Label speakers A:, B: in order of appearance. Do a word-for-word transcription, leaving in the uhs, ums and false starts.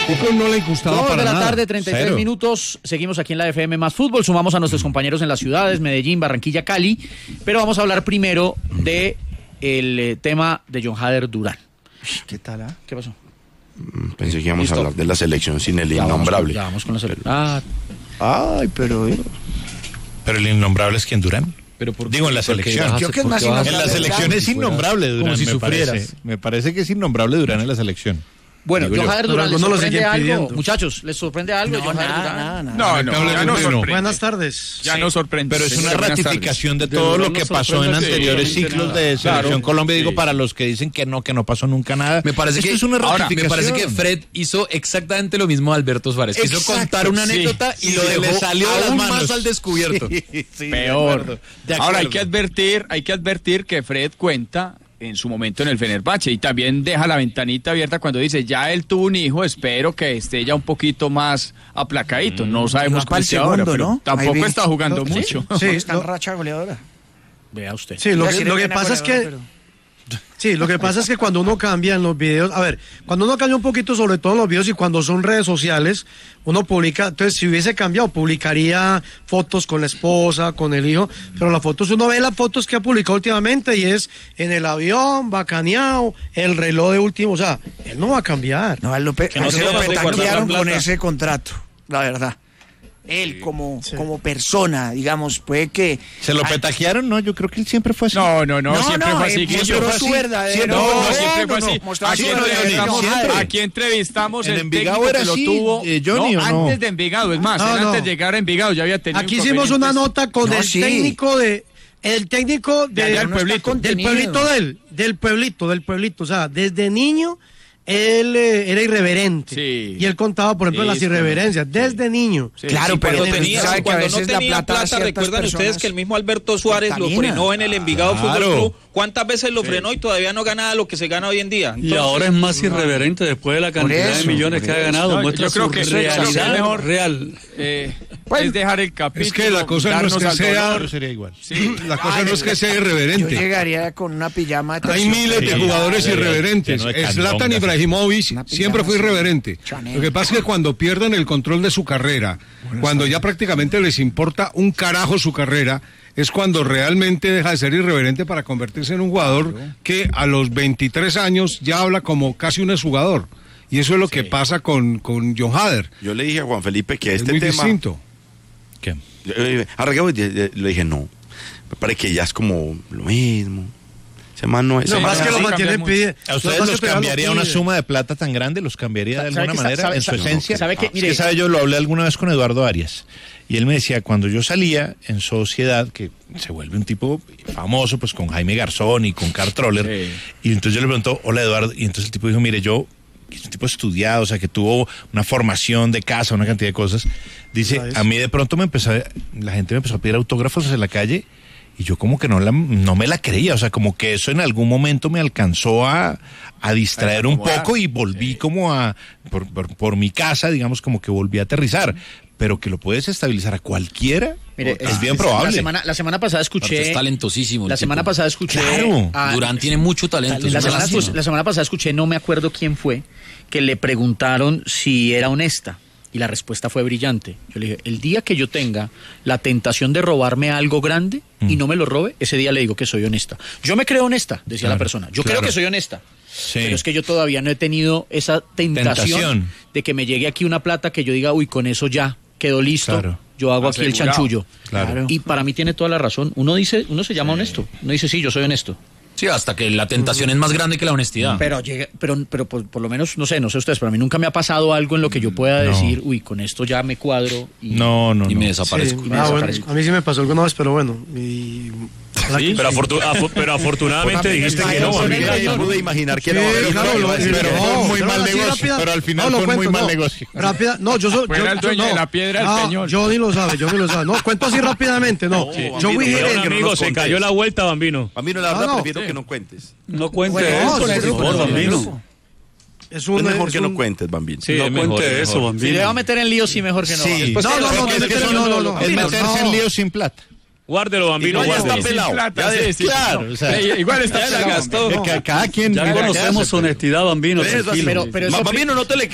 A: Cuco no le gustaba para
B: Dos de la
A: nada.
B: tarde, treinta y tres
A: Cero.
B: minutos. Seguimos aquí en la F M más Fútbol. Sumamos a nuestros compañeros en las ciudades, Medellín, Barranquilla, Cali. Pero vamos a hablar primero de el eh, tema de John Hader Durán.
C: ¿Qué tal, ah?
B: ¿Qué pasó?
D: Pensé que íbamos
B: Listo.
D: a hablar de la selección sin el
B: Ya vamos,
D: innombrable.
B: ya vamos con la selección. Ah,
C: Ay, pero... eh,
E: Pero el innombrable es quien, Durán.
B: pero por
E: Digo, en la
B: ¿por qué
E: selección.
B: vas a-
C: Creo que es
B: por
C: más
B: qué vas a-
E: En la
C: innombrable
E: selección es innombrable Durán,
B: Como si
E: me
B: sufrieras.
E: parece. Me parece que es innombrable Durán en la selección.
B: Bueno,
E: Digo
B: John
E: yo.
B: Hader
A: Pero
B: Durán, ¿les
A: algunos lo
B: sorprende
A: siguen
B: algo?
A: pidiendo.
B: Muchachos, ¿les sorprende algo?
C: No,
B: John Hader
C: nada,
B: Durán?
C: nada, nada.
F: No, no, ya no sorprende.
A: Buenas tardes.
F: Ya no sorprende.
E: Pero es una
F: Señor, buenas
E: ratificación de
F: tardes.
E: todo
F: De
E: lo
F: verdad
E: que
F: no
E: pasó en
F: sorprende
E: anteriores
F: absolutamente
E: ciclos
F: nada.
E: de Selección
F: Claro.
E: Colombia. Digo,
F: Sí.
E: para los que dicen que no, que no pasó nunca nada.
G: Me parece
E: Esto
G: que
E: es una
G: ahora, me
E: ratificación.
G: parece que Fred hizo exactamente lo mismo a Alberto Suárez. Quiso
E: Exacto,
G: contar una
E: sí.
G: anécdota y
E: Sí,
G: lo
E: se
G: dejó
E: le salió de las
G: aún
E: manos.
G: más al descubierto.
E: Sí, sí, de
F: Peor.
E: acuerdo, de
F: Ahora hay
E: acuerdo.
F: que advertir, hay que advertir que Fred cuenta en su momento en el Fenerbahce y también deja la ventanita abierta cuando dice, ya él tuvo un hijo, espero que esté ya un poquito más aplacadito. No sabemos
C: va
F: cómo
C: pa'l
F: esté ahora,
C: segundo,
F: pero
C: ¿no? Ahí
F: tampoco
C: vi.
F: está jugando
C: Sí.
F: mucho.
A: Sí,
C: Está en
A: lo,
C: racha goleadora.
B: Vea usted.
A: sí, lo
C: Iba a
A: que,
C: decir
A: lo que
C: Elena
A: pasa es que...
C: goleadora, pero-
A: Sí, lo que pasa es que cuando uno cambia en los videos, a ver, cuando uno cambia un poquito, sobre todo en los videos y cuando son redes sociales, uno publica, entonces si hubiese cambiado, publicaría fotos con la esposa, con el hijo, pero las fotos, uno ve las fotos que ha publicado últimamente y es en el avión, bacaneado, el reloj de último, o sea, él no va a cambiar.
C: No, a él lo, pe-
H: Que no
C: a él
H: se
C: lo
H: deje de guardar
C: petaquearon
H: la
C: con
H: plata.
C: ese contrato, la verdad. Él como, como persona, digamos, puede que...
E: ¿Se lo
C: Ah,
E: petaquearon? No, yo creo que él siempre fue así.
F: No, no, no,
C: No,
F: siempre
C: no,
F: fue así.
C: él
F: Guillo.
C: mostró
E: fue
C: su
E: así.
C: verdadero...
E: Siempre-
F: No, no,
E: no,
F: siempre
E: no,
F: fue
E: no,
F: así.
C: mostraba
F: Aquí
C: su
E: no,
F: entrevistamos,
E: siempre.
F: aquí entrevistamos
E: En
F: el
E: Envigado
F: técnico
E: era
F: que lo
E: así,
F: tuvo.
E: eh, Johnny,
F: no,
E: ¿o no?
F: antes de Envigado, es más,
A: No,
F: él
A: no.
F: antes de llegar a Envigado ya había tenido
A: Aquí hicimos una nota con
C: No,
A: el
C: sí.
A: técnico de, el técnico
F: De
A: de,
F: allá del
C: no está
F: pueblito.
A: del
C: contenido.
A: pueblito de él, del pueblito, del pueblito, o sea, desde niño él eh, era irreverente.
F: Sí.
A: Y él contaba, por ejemplo,
F: Sí,
A: las irreverencias, desde niño.
C: Claro,
H: Sí,
C: pero
H: cuando
C: usted
H: tenía,
C: sabe que a
H: cuando
C: veces
H: no
C: la
H: tenía
C: plata, a
H: plata,
C: ciertas
H: recuerdan ustedes
C: personas
H: que el mismo Alberto Suárez lo
C: contamina.
H: frenó en el Envigado
E: Claro.
H: Fútbol Club. ¿Cuántas veces lo frenó y todavía no gana lo que se gana hoy en día?
I: Y
H: Entonces,
I: ahora es más irreverente después de la cantidad
C: eso,
I: de millones
C: por
I: que ha
C: eso.
I: ganado.
F: No,
I: Muestra
F: yo creo
I: su
F: que eso- yo creo que es
I: realidad
F: mejor.
I: real.
F: Eh,
C: Bueno.
F: es dejar el capítulo.
A: Es que la cosa no es
F: darnos
A: que
F: al
A: sea-
F: dolor.
E: Pero sería igual.
F: Sí.
A: La cosa no es que sea
C: Yo
A: irreverente.
C: llegaría con una pijama de
A: Hay
C: terciopelo.
A: miles de
E: Sí,
A: jugadores
E: ya, ya,
A: irreverentes.
E: lleno de
A: Zlatan
E: candongas.
A: Ibrahimovic
C: Una
A: siempre fue
C: pijama
A: irreverente.
C: Chanel.
A: Lo que pasa es que cuando pierden el control de su carrera, cuando ya prácticamente les importa un carajo su carrera, es cuando realmente deja de ser irreverente para convertirse en un jugador que a los veintitrés años ya habla como casi un exjugador. Y eso es lo que pasa con, con John Hader.
D: Yo le dije a Juan Felipe que
A: Es
D: este
A: muy
D: tema...
A: distinto.
E: ¿Qué?
D: Eh, arrancamos y le le dije, no, me parece que ya es como lo mismo. Ese man no es...
A: Lo más que lo
F: sí,
A: mantiene
F: cambiamos.
A: pide.
E: ¿A ustedes los cambiaría una suma de plata tan grande? ¿Los cambiaría de
B: ¿Sabe
E: alguna
B: que sa-
E: manera
B: sabe-
E: en su
B: sabe-
E: esencia?
B: sabe que,
E: Es
B: mire-
E: que, sabe, yo lo hablé alguna vez con Eduardo Arias y él me decía, cuando yo salía en Sociedad, que se vuelve un tipo famoso, pues con Jaime Garzón y con Carl Troller,
F: Sí.
E: y entonces yo le pregunto, hola Eduardo, y entonces el tipo dijo, mire, yo, que es un tipo estudiado, o sea, que tuvo una formación de casa, una cantidad de cosas, dice,
A: ¿Sabes?
E: a mí de pronto me empezó, a- la gente me empezó a pedir autógrafos en la calle. Y yo como que no, la, no me la creía, o sea, como que eso en algún momento me alcanzó a, a distraer
F: A
E: un
F: acomodar.
E: poco y volví como a, por, por, por mi casa, digamos, como que volví a aterrizar. Pero que lo puedes estabilizar a cualquiera,
B: Mire,
E: es bien probable.
B: La semana, la semana pasada
G: Aparte,
B: escuché.
G: es talentosísimo el
B: La semana
G: tipo.
B: pasada escuché.
E: Claro.
B: a-
G: Durán tiene mucho talento.
B: La
G: es una
B: semana,
G: lástima.
B: la semana pasada escuché, no me acuerdo quién fue, que le preguntaron si era honesta. Y la respuesta fue brillante. Yo le dije, el día que yo tenga la tentación de robarme algo grande y no me lo robe, ese día le digo que soy honesta. Yo me creo honesta, decía
E: Claro,
B: la persona. Yo
E: claro.
B: creo que soy honesta.
E: Sí.
B: Pero es que yo todavía no he tenido esa tentación,
E: Tentación.
B: de que me llegue aquí una plata que yo diga, uy, con eso ya quedó listo.
E: Claro.
B: Yo hago aquí el
F: Asegurado.
B: chanchullo.
E: Claro.
B: Y para mí tiene toda la razón. Uno dice, uno se llama honesto. Uno dice, sí, yo soy honesto.
G: Sí, hasta que la tentación es más grande que la honestidad.
B: Pero llega, pero, pero por, por lo menos, no sé, no sé ustedes, pero a mí nunca me ha pasado algo en lo que yo pueda
E: No.
B: decir, uy, con esto ya me cuadro y
E: No, no,
G: y
E: no.
G: me desaparezco.
A: Sí,
B: me
A: ah, bueno,
B: desaparezco.
A: a mí sí me pasó alguna vez, pero bueno. Y...
I: Sí, pero, afortu- afo- pero afortunadamente dijiste que no.
D: Yo
I: amiga.
D: me pude imaginar que
A: Sí,
D: era
A: claro, lo-
D: pero
E: pero fue un muy
A: pero
E: mal
A: así
E: negocio,
A: rápida-
E: pero al final
A: lo
E: fue un muy
A: cuento,
E: mal
A: no.
E: negocio.
A: Rápida, no, yo soy.
F: Fue
A: yo,
F: el dueño
A: yo-
F: de
A: no.
F: la piedra del
A: No,
F: Peñol.
A: Johnny lo sabe, Johnny lo sabe. No, cuento así rápidamente, no. yo fui
I: Pero,
A: gerente.
I: amigo, se cayó la vuelta, Bambino.
D: Bambino, la
A: No,
D: verdad,
A: no.
D: prefiero que no cuentes.
I: No cuente
A: Bueno,
I: eso,
A: no,
I: por
A: sí,
I: favor,
A: sí,
I: Bambino.
A: Es un,
D: Es mejor
A: es
D: que
A: un-
D: no cuentes, Bambino.
I: Sí,
H: No
I: es
H: cuente
I: mejor, es
H: eso,
I: mejor.
H: Bambino.
B: Si le va a meter en lío, sí, mejor que no.
E: Sí.
B: Después
A: No,
B: que-
A: no, no,
E: Es
A: no,
E: que
A: no,
E: son-
A: no, no, no.
E: es
A: Mira,
E: meterse
A: no.
E: en líos sin plata.
I: Guárdelo, Bambino,
D: Igual ya está
I: guárdelo.
D: pelado.
F: plata,
D: Ya
F: sí,
D: de-
F: sí.
E: Claro, o sea,
F: Eh, igual está
H: Ya la
F: pelado.
H: gastó.
E: que cada quien
I: Ya
E: mira qué
I: conocemos
E: hace,
I: honestidad, Bambino.
D: Eso,
I: tranquilo.
B: Pero, pero eso
D: Bambino, no te le